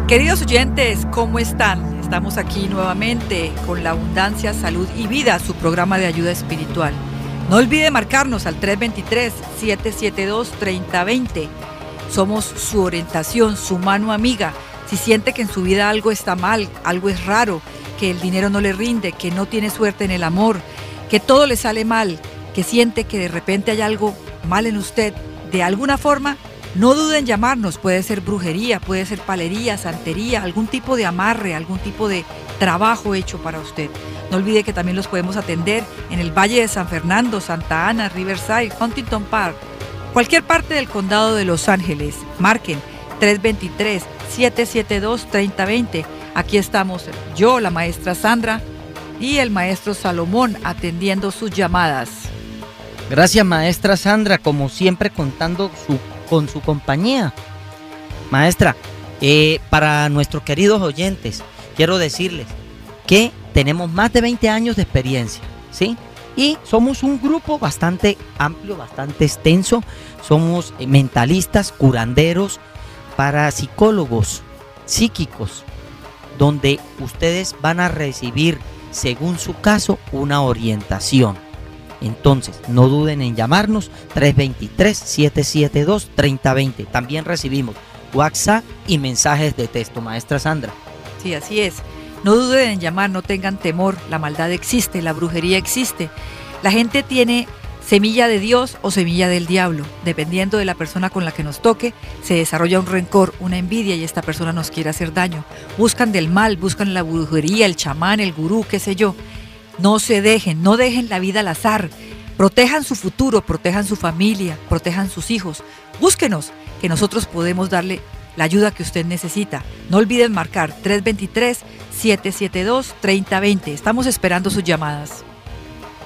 Queridos oyentes, ¿cómo están? Estamos aquí nuevamente con La Abundancia, Salud y Vida, su programa de ayuda espiritual. No olvide marcarnos al 323-772-3020. Somos su orientación, su mano amiga. Si siente que en su vida algo está mal, algo es raro, que el dinero no le rinde, que no tiene suerte en el amor, que todo le sale mal, que siente que de repente hay algo mal en usted, de alguna forma, no duden en llamarnos. Puede ser brujería, puede ser palería, santería, algún tipo de amarre, algún tipo de trabajo hecho para usted. No olvide que también los podemos atender en el Valle de San Fernando, Santa Ana, Riverside, Huntington Park, cualquier parte del condado de Los Ángeles. Marquen 323-772-3020. Aquí estamos yo, la maestra Sandra, y el maestro Salomón atendiendo sus llamadas. Gracias, maestra Sandra, como siempre contando con su compañía. Maestra, para nuestros queridos oyentes, quiero decirles que tenemos más de 20 años de experiencia, ¿sí? Y somos un grupo bastante amplio, bastante extenso. Somos mentalistas, curanderos, parapsicólogos, psíquicos, donde ustedes van a recibir, según su caso, una orientación. Entonces, no duden en llamarnos 323-772-3020. También recibimos WhatsApp y mensajes de texto, maestra Sandra. Sí, así es. No duden en llamar, no tengan temor. La maldad existe, la brujería existe. La gente tiene semilla de Dios o semilla del diablo. Dependiendo de la persona con la que nos toque, se desarrolla un rencor, una envidia y esta persona nos quiere hacer daño. Buscan del mal, buscan la brujería, el chamán, el gurú, qué sé yo. No se dejen, no dejen la vida al azar. Protejan su futuro, protejan su familia, protejan sus hijos. Búsquenos, que nosotros podemos darle la ayuda que usted necesita. No olviden marcar 323-772-3020. Estamos esperando sus llamadas.